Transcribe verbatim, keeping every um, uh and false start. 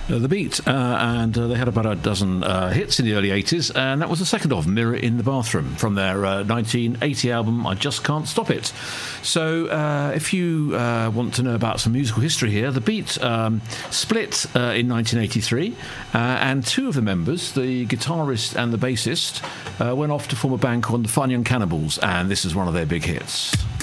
Uh, the Beat, uh, and uh, they had about a dozen uh, hits in the early eighties, and that was the second of Mirror in the Bathroom from their uh, nineteen eighty album I Just Can't Stop It. So uh, if you uh, want to know about some musical history here, the Beat um, split uh, in nineteen eighty-three, uh, and two of the members, the guitarist and the bassist, uh, went off to form a band called the Fun Young Cannibals, and this is one of their big hits.